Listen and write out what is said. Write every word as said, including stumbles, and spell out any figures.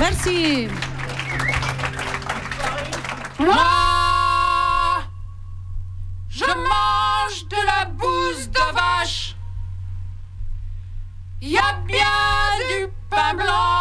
Merci. Moi, je mange de la bouse de vache. Y a bien du pain blanc